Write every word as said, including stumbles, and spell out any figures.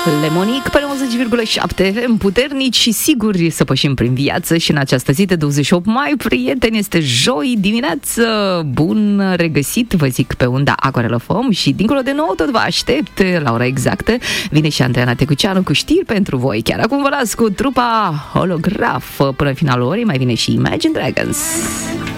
Lemonic pe nouăzeci virgulă șapte F M, puternici și siguri să pășim prin viață. Și în această zi de douăzeci și opt mai, prieteni, este joi dimineață. Bun regăsit, vă zic, pe unda Aquarelă Foam. Și dincolo de nouă tot vă aștept la ora exactă. Vine și Andreea Tecuceanu cu știri pentru voi. Chiar acum vă las cu trupa Holograf. Până în finalul orei mai vine și Imagine Dragons.